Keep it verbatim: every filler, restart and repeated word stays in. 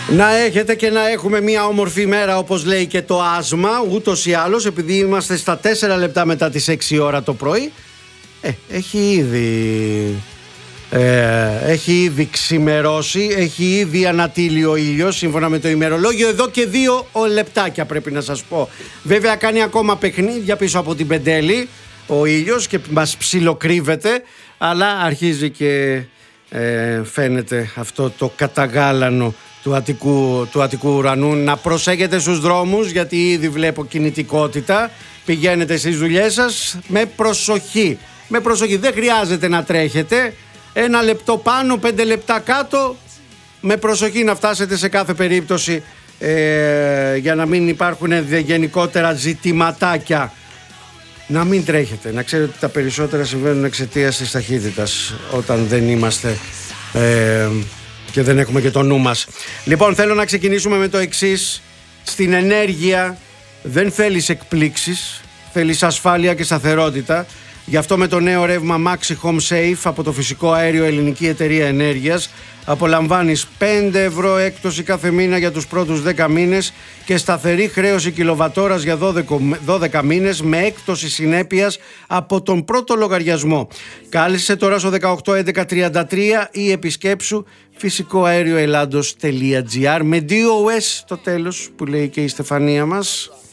Να έχετε και να έχουμε μια όμορφη μέρα, όπως λέει και το άσμα. Ούτως ή άλλως, επειδή είμαστε στα τέσσερα λεπτά μετά τις έξι ώρα το πρωί, ε, έχει ήδη ε, έχει ήδη ξημερώσει, έχει ήδη ανατείλει ο ήλιος σύμφωνα με το ημερολόγιο. Εδώ και δύο λεπτάκια πρέπει να σας πω. Βέβαια κάνει ακόμα παιχνίδια πίσω από την Πεντέλη ο ήλιος και μας ψιλοκρύβεται, αλλά αρχίζει και ε, φαίνεται αυτό το καταγάλανο του Αττικού, του Αττικού ουρανού. Να προσέχετε στους δρόμους, γιατί ήδη βλέπω κινητικότητα. Πηγαίνετε στις δουλειές σας με προσοχή. Με προσοχή, δεν χρειάζεται να τρέχετε. Ένα λεπτό πάνω, πέντε λεπτά κάτω. Με προσοχή να φτάσετε σε κάθε περίπτωση, ε, για να μην υπάρχουν γενικότερα ζητηματάκια. Να μην τρέχετε. Να ξέρετε ότι τα περισσότερα συμβαίνουν εξαιτίας της ταχύτητας, όταν δεν είμαστε ε, και δεν έχουμε και το νου μας. Λοιπόν, θέλω να ξεκινήσουμε με το εξής. Στην ενέργεια δεν θέλεις εκπλήξεις, θέλεις ασφάλεια και σταθερότητα. Γι' αυτό με το νέο ρεύμα Maxi Home Safe από το φυσικό αέριο Ελληνική Εταιρεία Ενέργειας απολαμβάνεις πέντε ευρώ έκπτωση κάθε μήνα για τους πρώτους δέκα μήνες και σταθερή χρέωση κιλοβατόρας για δώδεκα μήνες με έκπτωση συνέπειας από τον πρώτο λογαριασμό. Κάλεσε τώρα στο δεκαοκτώ έντεκα τριάντα τρία ή επισκέψου φυσικοαέριος ελλάδος τελεία τζι άρ με ντι ο ες το τέλος, που λέει και η Στεφανία μας.